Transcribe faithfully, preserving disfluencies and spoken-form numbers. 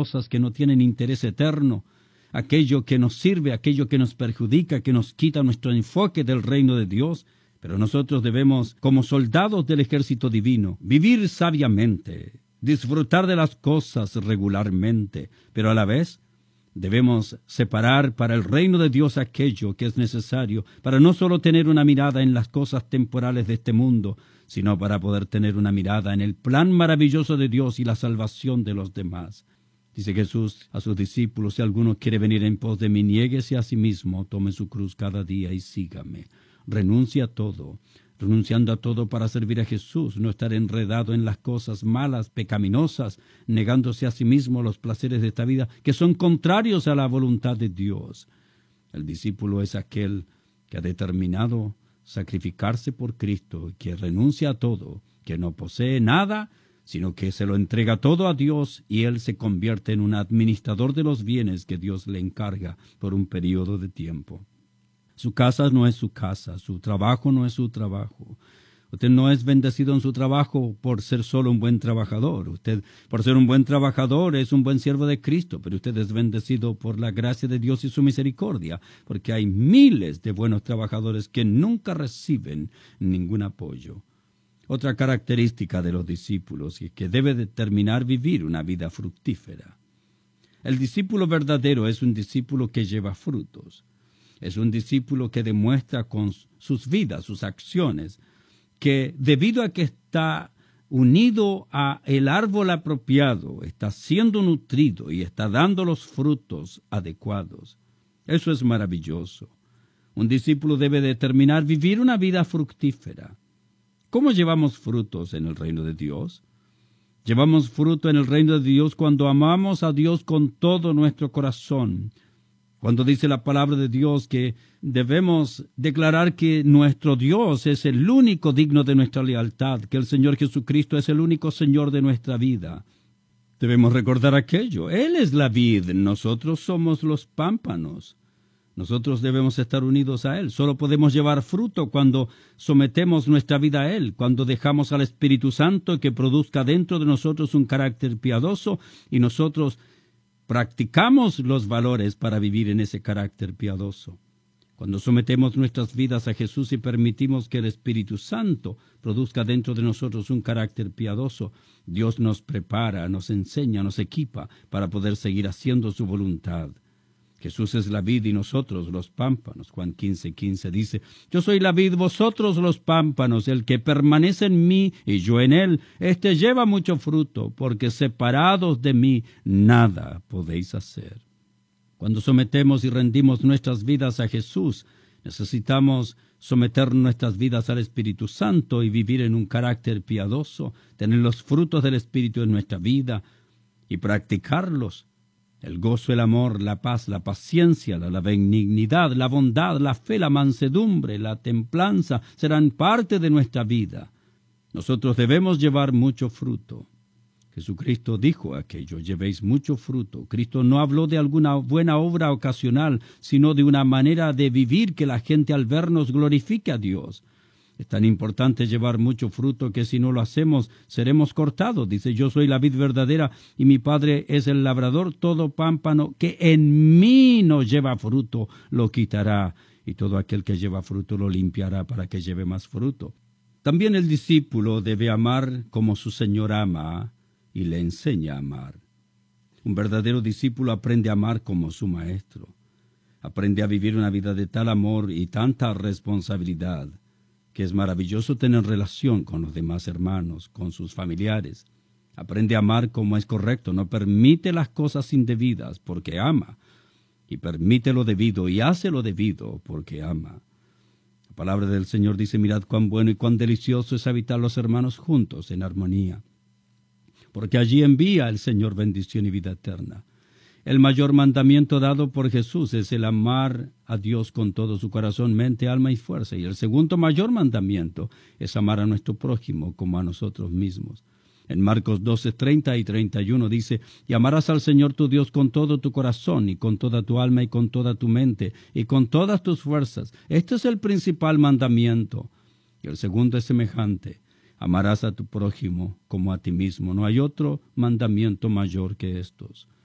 cosas que no tienen interés eterno, aquello que nos sirve, aquello que nos perjudica, que nos quita nuestro enfoque del reino de Dios. Pero nosotros debemos, como soldados del ejército divino, vivir sabiamente, disfrutar de las cosas regularmente, pero a la vez debemos separar para el reino de Dios aquello que es necesario para no solo tener una mirada en las cosas temporales de este mundo, sino para poder tener una mirada en el plan maravilloso de Dios y la salvación de los demás. Dice Jesús a sus discípulos: si alguno quiere venir en pos de mí, niéguese a sí mismo, tome su cruz cada día y sígame. Renuncia a todo, renunciando a todo para servir a Jesús, no estar enredado en las cosas malas, pecaminosas, negándose a sí mismo los placeres de esta vida que son contrarios a la voluntad de Dios. El discípulo es aquel que ha determinado sacrificarse por Cristo, que renuncia a todo, que no posee nada, sino que se lo entrega todo a Dios y él se convierte en un administrador de los bienes que Dios le encarga por un periodo de tiempo. Su casa no es su casa, su trabajo no es su trabajo. Usted no es bendecido en su trabajo por ser solo un buen trabajador. Usted, por ser un buen trabajador, es un buen siervo de Cristo, pero usted es bendecido por la gracia de Dios y su misericordia, porque hay miles de buenos trabajadores que nunca reciben ningún apoyo. Otra característica de los discípulos es que debe determinar vivir una vida fructífera. El discípulo verdadero es un discípulo que lleva frutos. Es un discípulo que demuestra con sus vidas, sus acciones, que debido a que está unido a el árbol apropiado, está siendo nutrido y está dando los frutos adecuados. Eso es maravilloso. Un discípulo debe determinar vivir una vida fructífera. ¿Cómo llevamos frutos en el reino de Dios? Llevamos fruto en el reino de Dios cuando amamos a Dios con todo nuestro corazón. Cuando dice la palabra de Dios que debemos declarar que nuestro Dios es el único digno de nuestra lealtad, que el Señor Jesucristo es el único Señor de nuestra vida. Debemos recordar aquello. Él es la vid, nosotros somos los pámpanos. Nosotros debemos estar unidos a Él. Solo podemos llevar fruto cuando sometemos nuestra vida a Él, cuando dejamos al Espíritu Santo que produzca dentro de nosotros un carácter piadoso y nosotros practicamos los valores para vivir en ese carácter piadoso. Cuando sometemos nuestras vidas a Jesús y permitimos que el Espíritu Santo produzca dentro de nosotros un carácter piadoso, Dios nos prepara, nos enseña, nos equipa para poder seguir haciendo su voluntad. Jesús es la vid y nosotros los pámpanos. Juan quince, quince dice: yo soy la vid, vosotros los pámpanos. El que permanece en mí y yo en él, éste lleva mucho fruto, porque separados de mí nada podéis hacer. Cuando sometemos y rendimos nuestras vidas a Jesús, necesitamos someter nuestras vidas al Espíritu Santo y vivir en un carácter piadoso, tener los frutos del Espíritu en nuestra vida y practicarlos. El gozo, el amor, la paz, la paciencia, la, la benignidad, la bondad, la fe, la mansedumbre, la templanza serán parte de nuestra vida. Nosotros debemos llevar mucho fruto. Jesucristo dijo aquello: llevéis mucho fruto. Cristo no habló de alguna buena obra ocasional, sino de una manera de vivir que la gente al vernos glorifique a Dios. Es tan importante llevar mucho fruto que si no lo hacemos, seremos cortados. Dice: yo soy la vid verdadera y mi Padre es el labrador. Todo pámpano que en mí no lleva fruto, lo quitará. Y todo aquel que lleva fruto lo limpiará para que lleve más fruto. También el discípulo debe amar como su Señor ama y le enseña a amar. Un verdadero discípulo aprende a amar como su Maestro. Aprende a vivir una vida de tal amor y tanta responsabilidad que es maravilloso tener relación con los demás hermanos, con sus familiares. Aprende a amar como es correcto, no permite las cosas indebidas porque ama, y permite lo debido y hace lo debido porque ama. La palabra del Señor dice: mirad cuán bueno y cuán delicioso es habitar los hermanos juntos en armonía, porque allí envía el Señor bendición y vida eterna. El mayor mandamiento dado por Jesús es el amar a Dios con todo su corazón, mente, alma y fuerza. Y el segundo mayor mandamiento es amar a nuestro prójimo como a nosotros mismos. En Marcos doce, treinta y treinta y uno dice: y amarás al Señor tu Dios con todo tu corazón, y con toda tu alma, y con toda tu mente, y con todas tus fuerzas. Este es el principal mandamiento. Y el segundo es semejante: amarás a tu prójimo como a ti mismo. No hay otro mandamiento mayor que estos.